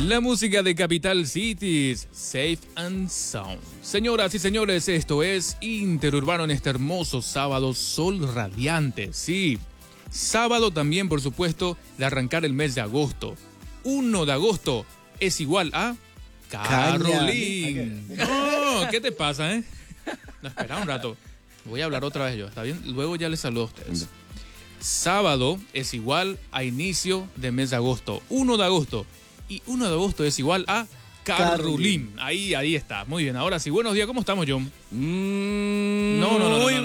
La música de Capital Cities, Safe and Sound. Señoras y señores, esto es Interurbano en este hermoso sábado, sol radiante. Sí, sábado también, por supuesto, de arrancar el mes de agosto. 1 de agosto es igual a Carolín. No, ¿qué te pasa, eh? No, espera un rato. Voy a hablar otra vez yo, ¿está bien? Luego ya les saludo a ustedes. Sábado es igual a inicio de mes de agosto. 1 de agosto. Y 1 de agosto es igual a Carolín. Ahí está. Muy bien. Ahora sí, buenos días. ¿Cómo estamos, John? No.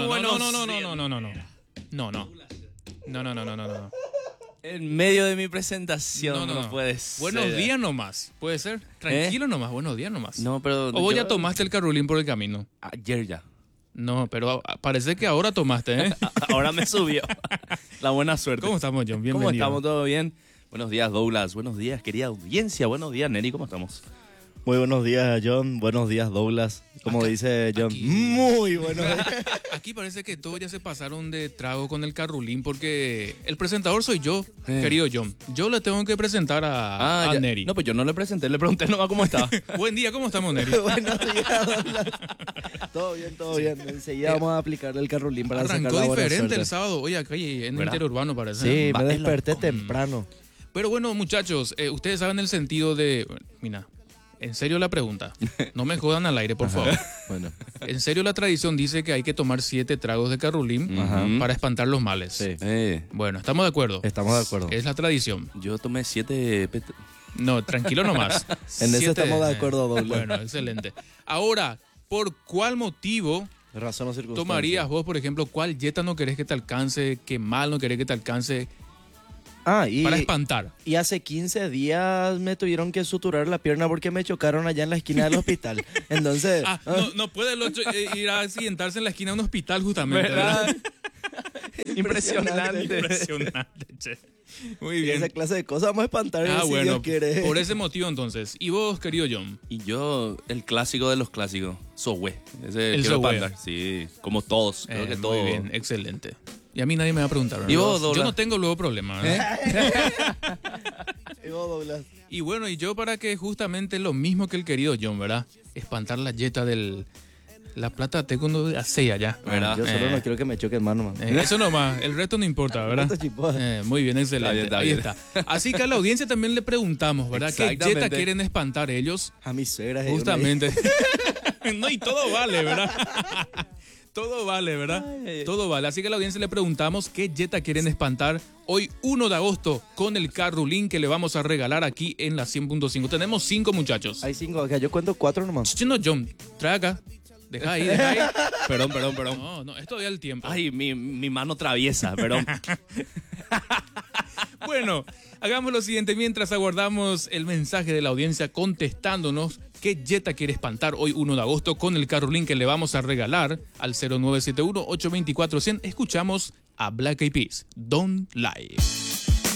En medio de mi presentación no puede ser. Buenos días nomás. ¿Puede ser? Tranquilo nomás. Buenos días nomás. No, pero... ¿O vos ya tomaste el Carolín por el camino? Ayer ya. No, pero parece que ahora tomaste, ¿eh? Ahora me subió. La buena suerte. ¿Cómo estamos, John? Bienvenido. ¿Cómo estamos? ¿Todo bien? Buenos días, Douglas. Buenos días, querida audiencia. Buenos días, Neri. ¿Cómo estamos? Muy buenos días, John. Buenos días, Douglas. Como Acá, dice John. aquí. Muy buenos días. Aquí parece que todos ya se pasaron de trago con el Carolín porque el presentador soy yo, querido John. Yo le tengo que presentar a Neri. No, pues yo no le presenté, le pregunté nomás cómo estaba. Buen día, ¿cómo estamos, Neri? Buenos días, Douglas. Todo bien. Enseguida vamos a aplicar el Carolín para sacar Arrancó la buena diferente suerte. el sábado. Oye, aquí en el interurbano parece. Sí, me desperté temprano. Pero bueno, muchachos, ustedes saben el sentido de... Mira, en serio la pregunta. No me jodan al aire, por favor. Bueno. En serio la tradición dice que hay que tomar 7 tragos de Carolín para espantar los males. Sí. Bueno, ¿estamos de acuerdo? Estamos de acuerdo. Es la tradición. Yo tomé 7... No, tranquilo nomás. En eso estamos de acuerdo, Douglas. Bueno, excelente. Ahora, ¿por cuál motivo Razón o circunstancia. tomarías vos, por ejemplo, cuál dieta no querés que te alcance, qué mal no querés que te alcance para espantar? Y hace 15 días me tuvieron que suturar la pierna porque me chocaron allá en la esquina del hospital. Entonces... No puede el 8 ir a accidentarse en la esquina de un hospital justamente, ¿verdad? Impresionante. Che. Muy bien. Esa clase de cosas vamos a espantar si bueno, Dios quiere. por ese motivo entonces. ¿Y vos, querido John? Y yo, el clásico de los clásicos, Sohue. Ese El quiero Sohue. espantar. Sí, como todos. Creo que todos. Muy bien, excelente. Y a mí nadie me va a preguntar, ¿verdad? ¿Y vos, Yo Douglas? no tengo luego problema, ¿verdad? Y vos, Douglas. Y bueno, y yo para que justamente lo mismo que el querido John, ¿verdad? Espantar la yeta del... La plata tengo uno de hace allá, ¿verdad? Yo solo no quiero que me choquen más nomás. Eso nomás, el resto no importa, ¿verdad? Esto chipó. Muy bien, excelente. Está Ahí bien. está. Así que a la audiencia también le preguntamos, ¿verdad? ¿Qué Exactamente. yeta quieren espantar ellos? A mis suegras. Justamente. No, y todo vale, ¿verdad? Todo vale, ¿verdad? Todo vale. Así que a la audiencia le preguntamos qué yeta quieren espantar hoy 1 de agosto con el Carolín que le vamos a regalar aquí en la 100.5. Tenemos 5 muchachos. Hay 5 acá, yo cuento 4 nomás. No, John, trae acá. Deja ahí. Perdón. No, es todavía el tiempo. Ay, mi mano traviesa, perdón. Bueno, hagamos lo siguiente mientras aguardamos el mensaje de la audiencia contestándonos qué yeta quiere espantar hoy 1 de agosto con el Carolín que le vamos a regalar al 0971-824-100. Escuchamos a Black Eyed Peas, Don't Lie.